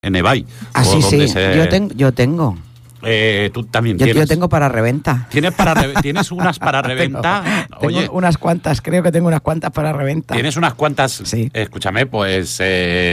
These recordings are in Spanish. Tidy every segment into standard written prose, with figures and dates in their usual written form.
en eBay. Sí, sí, yo tengo. Tú también yo tienes. Yo tengo para reventa. ¿Tienes unas para reventa? Tengo unas cuantas, creo que tengo unas cuantas para reventa. ¿Tienes unas cuantas? Sí. Escúchame, pues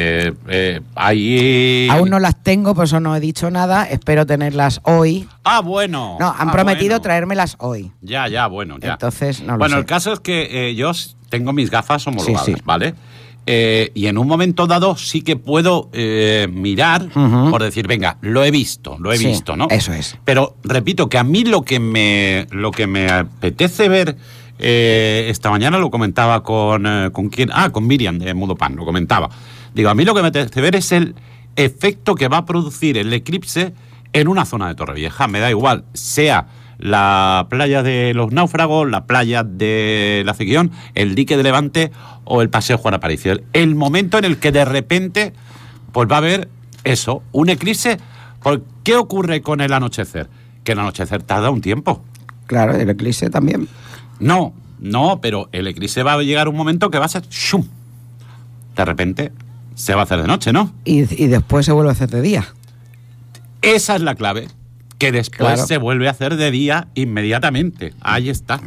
ahí... Aún no las tengo, por eso no he dicho nada. Espero tenerlas hoy. Ah, bueno. No, han prometido traérmelas hoy. Ya, bueno. Ya. Entonces, no lo sé. Bueno, el caso es que yo tengo mis gafas homologadas, sí. ¿vale? Y en un momento dado sí que puedo mirar por decir, venga, lo he visto, ¿no? Eso es. Pero repito que a mí lo que me apetece ver, esta mañana lo comentaba con quién, con Miriam de Mudo Pan, lo comentaba. Digo, a mí lo que me apetece ver es el efecto que va a producir el eclipse en una zona de Torrevieja. Me da igual, sea la playa de los Náufragos, la playa de la Ceguión, el dique de Levante o el paseo Juan Aparicio. El momento en el que de repente pues va a haber eso, un eclipse. ¿Qué ocurre con el anochecer? Que el anochecer tarda un tiempo. Claro, el eclipse también. No, pero el eclipse va a llegar un momento que va a ser ¡shum! De repente se va a hacer de noche, ¿no? Y después se vuelve a hacer de día. Esa es la clave. Que después se vuelve a hacer de día inmediatamente. Ahí está.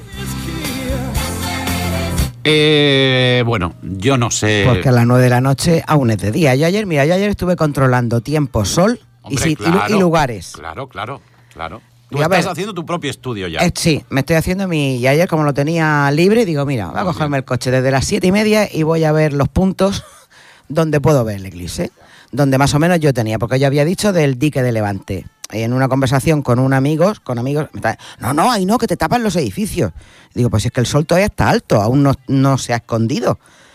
Bueno, yo no sé... Porque a las 9 de la noche aún es de día. Yo ayer estuve controlando tiempo, sol. Hombre, y lugares. Claro. Tú estás haciendo tu propio estudio ya. Sí, me estoy haciendo y ayer como lo tenía libre, digo, mira, voy a cogerme el coche desde las 7:30 y voy a ver los puntos donde puedo ver el eclipse. Donde más o menos yo tenía, porque yo había dicho del dique de Levante. En una conversación con amigos, no, ahí no, que te tapan los edificios. Digo, pues es que el sol todavía está alto, aún no se ha escondido.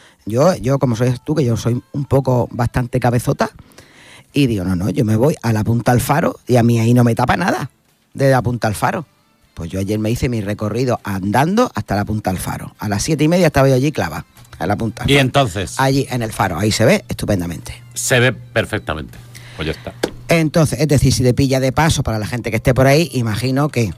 Yo como soy tú, que yo soy un poco bastante cabezota, y digo, no, yo me voy a la Punta al Faro y a mí ahí no me tapa nada de la Punta al Faro. Pues yo ayer me hice mi recorrido andando hasta la Punta al Faro. A las 7:30 estaba yo allí clava, a la Punta al Faro. Y entonces... Allí en el Faro, ahí se ve estupendamente. Se ve perfectamente, pues ya está. Entonces, es decir, si te pilla de paso para la gente que esté por ahí, imagino que...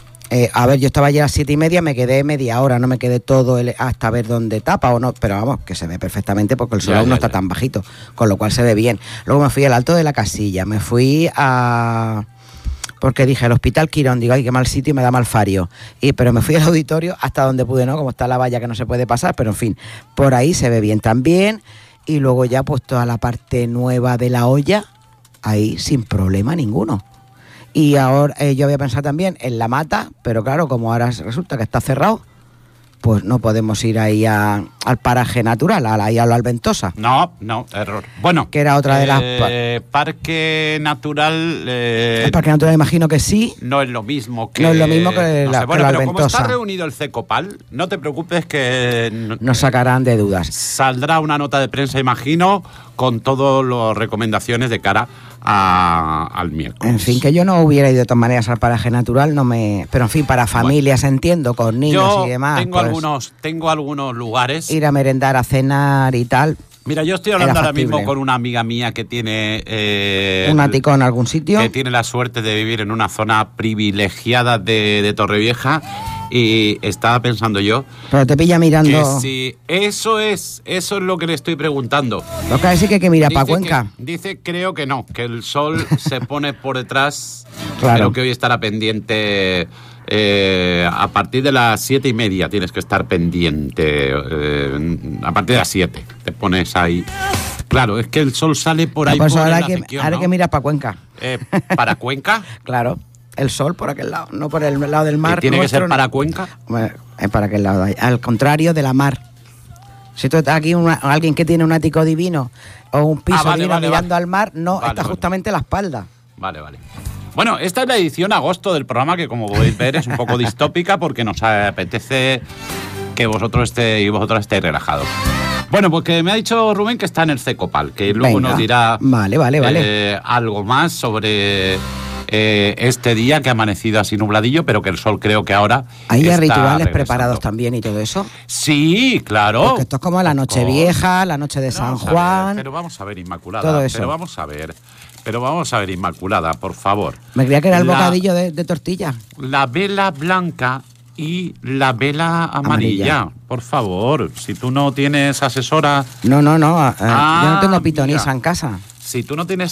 yo estaba allí a las 7:30, me quedé media hora, no me quedé todo hasta ver dónde tapa o no, pero vamos, que se ve perfectamente porque el sol aún no está tan bajito, con lo cual se ve bien. Luego me fui al Alto de la Casilla, me fui a... Porque dije, el Hospital Quirón, digo, ay, qué mal sitio, me da mal fario. Pero me fui al auditorio hasta donde pude, ¿no? Como está la valla que no se puede pasar, pero en fin, por ahí se ve bien también. Y luego ya pues toda la parte nueva de la olla, ahí sin problema ninguno. Y ahora yo había pensado también en La Mata, pero claro, como ahora resulta que está cerrado, pues no podemos ir ahí al paraje natural, ahí a la Alventosa. No, error. Bueno, que era otra de las... Parque natural... el parque natural imagino que sí. No es lo mismo que... No es lo mismo que la pero Alventosa. Como está reunido el CECOPAL, no te preocupes que... Nos sacarán de dudas. Saldrá una nota de prensa, imagino, con todas las recomendaciones de cara al miércoles. En fin, que yo no hubiera ido de todas maneras al paraje natural, pero en fin, para familias, entiendo, con niños y demás. Tengo algunos lugares. Ir a merendar, a cenar y tal. Mira, yo estoy hablando ahora mismo con una amiga mía que tiene... un ático en algún sitio. Que tiene la suerte de vivir en una zona privilegiada de Torrevieja. Y estaba pensando yo... Pero te pilla mirando... Que si eso es lo que le estoy preguntando. Lo que decir que hay que mirar para Cuenca. Dice, creo que no, que el sol se pone por detrás. Claro. Creo que hoy estará pendiente... a partir de las 7:30 tienes que estar pendiente. A partir de las 7 te pones ahí. Claro, es que el sol sale por ahí. Pues ahora hay que mirar para Cuenca. ¿Para Cuenca? Claro. El sol por aquel lado, no por el lado del mar. ¿Tiene que ser para Cuenca? Bueno, es para aquel lado, al contrario de la mar. Si tú estás aquí, alguien que tiene un ático divino o un piso mirando al mar, está justamente a la espalda. Vale. Bueno, esta es la edición agosto del programa, que como podéis ver es un poco distópica porque nos apetece que vosotros estéis relajados. Bueno, pues que me ha dicho Rubén que está en el CECOPAL, que luego nos dirá vale. Algo más sobre este día que ha amanecido así nubladillo, pero que el sol creo que ahora ¿hay está rituales regresando. Preparados también y todo eso? Sí, claro. Porque esto es como la noche vieja, la noche de San Juan. Pero vamos a ver, Inmaculada. Todo eso. Pero vamos a ver, Inmaculada, por favor. Me creía que era el bocadillo de tortilla. La vela blanca y la vela amarilla. Por favor, si tú no tienes asesora... No. Yo no tengo pitonisa en casa. si tú no tienes